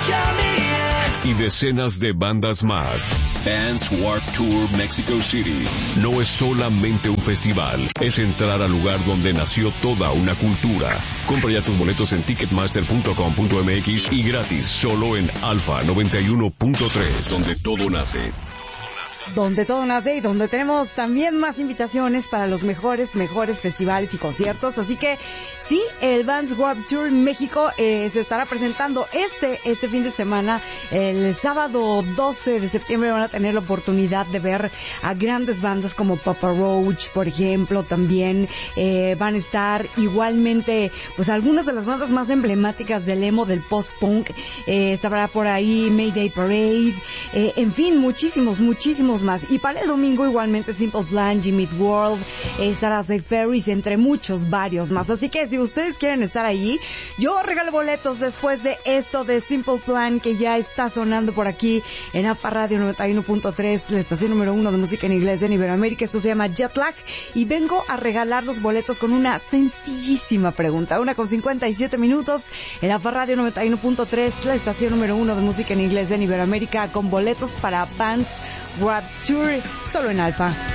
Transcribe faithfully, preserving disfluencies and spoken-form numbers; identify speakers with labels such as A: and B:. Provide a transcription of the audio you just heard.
A: y decenas de bandas más. Vans Warped Tour Mexico City no es solamente un festival, es entrar al lugar donde nació toda una cultura. Compra ya tus boletos en ticketmaster punto com punto m x y gratis solo en Alfa noventa y uno punto tres, donde todo nace.
B: Donde todo nace y donde tenemos también más invitaciones para los mejores, mejores festivales y conciertos. Así que sí, el Vans Warped Tour México eh, se estará presentando este este fin de semana. El sábado doce de septiembre van a tener la oportunidad de ver a grandes bandas como Papa Roach, por ejemplo. También eh, van a estar igualmente pues algunas de las bandas más emblemáticas del emo, del post-punk. Eh, estará por ahí Mayday Parade. Eh, en fin, muchísimos, muchísimos más. Y para el domingo igualmente Simple Plan, Jimmy World, estará Safe Ferries, entre muchos, varios más. Así que si ustedes quieren estar allí, yo regalo boletos después de esto de Simple Plan, que ya está sonando por aquí en Alfa Radio noventa y uno punto tres, la estación número uno de música en inglés en Iberoamérica. Esto se llama Jet Lag y vengo a regalar los boletos con una sencillísima pregunta, una con cincuenta y siete minutos en Alfa Radio noventa y uno punto tres, la estación número uno de música en inglés en Iberoamérica, con boletos para Vans Warped Tour, solo en Alfa.